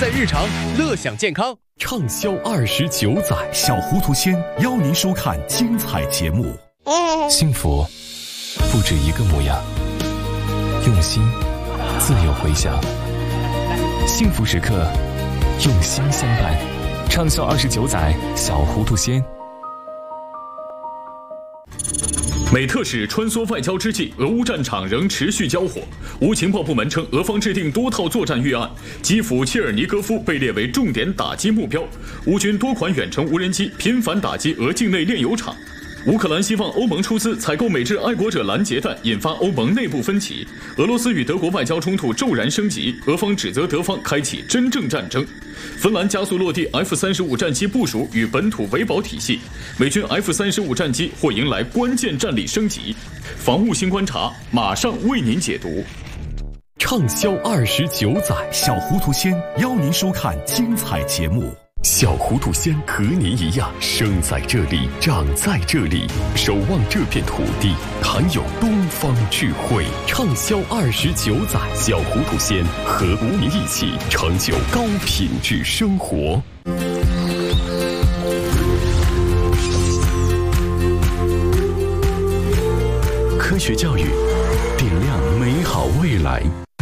在日常，乐享健康。 畅销29载，小糊涂仙邀您收看精彩节目。 幸福不止一个模样，用心自有回响。幸福时刻，用心相伴。畅销29载，小糊涂仙。 美特使穿梭外交之际，俄乌战场仍持续交火。乌情报部门称，俄方制定多套作战预案，基辅切尔尼戈夫被列为重点打击目标。乌军多款远程无人机频繁打击俄境内炼油厂。乌克兰希望欧盟出资采购美制爱国者拦截弹，引发欧盟内部分歧。俄罗斯与德国外交冲突骤然升级，俄方指责德方开启真正战争。芬兰加速落地 F-35战机部署与本土维保体系，美军 F-35战机或迎来关键战力升级。防务新观察马上为您解读。 畅销29载，小糊涂仙邀您收看精彩节目。小糊涂仙和您一样，生在这里，长在这里，守望这片土地，含有东方智慧。畅销29载，小糊涂仙和您一起成就高品质生活。科学教育，点亮美好未来。